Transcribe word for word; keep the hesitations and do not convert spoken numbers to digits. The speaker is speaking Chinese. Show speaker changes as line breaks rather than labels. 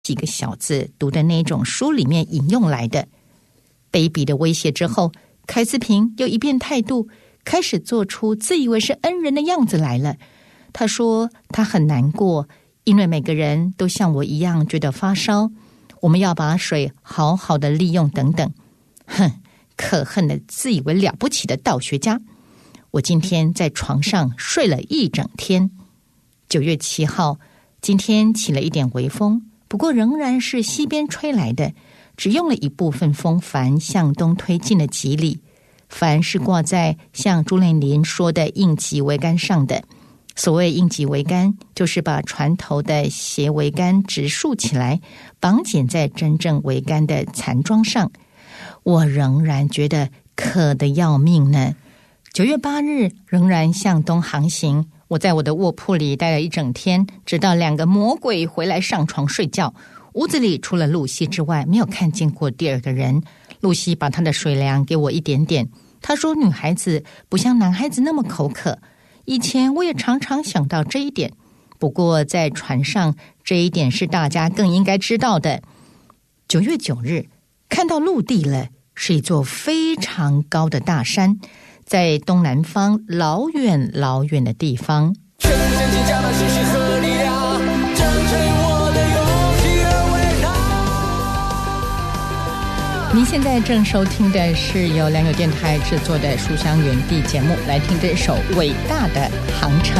几个小字读的那种书里面引用来的。卑鄙的威胁之后，凯斯平又一变态度，开始做出自以为是恩人的样子来了。他说他很难过，因为每个人都像我一样觉得发烧，我们要把水好好的利用等等。哼，可恨的自以为了不起的道学家。我今天在床上睡了一整天。九月七号，今天起了一点微风，不过仍然是西边吹来的，只用了一部分风帆向东推进了几里。帆是挂在像朱令林说的应急桅杆上的。所谓应急桅杆，就是把船头的斜桅杆直竖起来，绑紧在真正桅杆的残桩上。我仍然觉得渴得要命呢。九月八日仍然向东航行，我在我的卧铺里待了一整天，直到两个魔鬼回来上床睡觉。屋子里除了露西之外，没有看见过第二个人。露西把她的水粮给我一点点，她说女孩子不像男孩子那么口渴。以前我也常常想到这一点，不过在船上这一点是大家更应该知道的。九月九日看到陆地了，是一座非常高的大山，在东南方老远老远的地方。全身心加大信心和力量，真正我的勇气而伟大。您现在正收听的是由良友电台制作的书香园地节目，来听这首伟大的航程。